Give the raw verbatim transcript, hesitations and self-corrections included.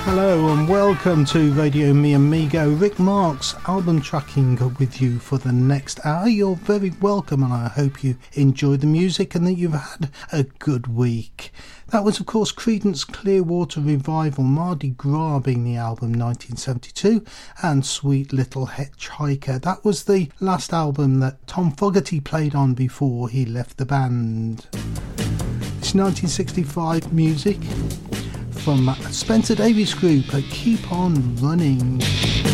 Hello and welcome to Radio Mi Amigo. Rick Marks, album tracking with you for the next hour. You're very welcome and I hope you enjoy the music and that you've had a good week. That was of course Creedence Clearwater Revival, Mardi Gras being the album nineteen seventy-two, and Sweet Little Hitchhiker. That was the last album that Tom Fogerty played on before he left the band. It's nineteen sixty-five music from Spencer Davis Group at Keep On Running.